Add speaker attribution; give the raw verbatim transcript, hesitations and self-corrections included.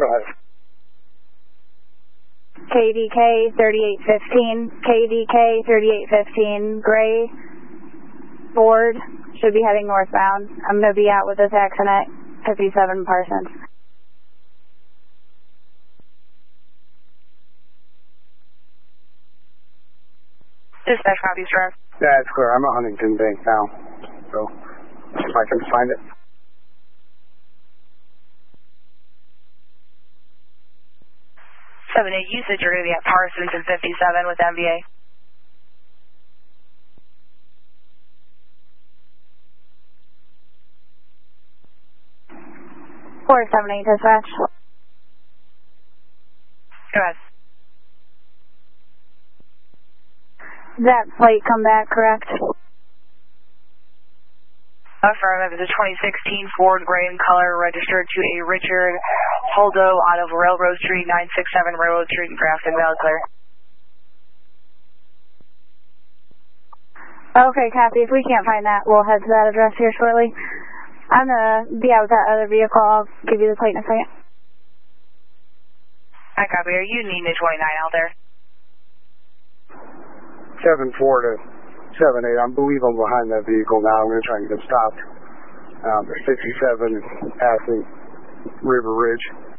Speaker 1: Go ahead.
Speaker 2: K D K thirty-eight fifteen, K D K thirty-eight fifteen, gray Ford, should be heading northbound. I'm going to be out with this accident, fifty-seven Parsons.
Speaker 3: Dispatch copies, drive.
Speaker 1: Yeah, it's clear. I'm at Huntington Bank now, so if I can find it.
Speaker 3: seven eight, you said you're going to be at Parsons and fifty-seven with M V A.
Speaker 2: four seven eight, dispatch.
Speaker 3: Go ahead.
Speaker 2: That plate come back, correct?
Speaker 3: Affirmative. It's a twenty sixteen Ford gray in color, registered to a Richard Holdo out of Railroad Street, nine six seven Railroad Street in Grafton, Valley Clear.
Speaker 2: Okay, copy. If we can't find that, we'll head to that address here shortly. I'm going to be out with that other vehicle. I'll give you the plate in a second.
Speaker 3: I copy. Are you needing a twenty-nine out there?
Speaker 1: seven four to seven eight. I believe I'm behind that vehicle now. I'm going to try and get stopped. Um, there's sixty-seven passing River Ridge.